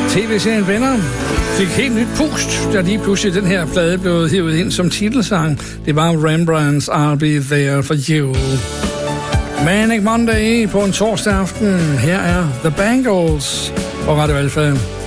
TV-serien Venner fik helt nyt pust, da lige pludselig den her plade blev hævet ind som titelsang. Det var Rembrandts I'll Be There For You. Manic Monday på en torsdag aften. Her er The Bangles på Radio Alpha.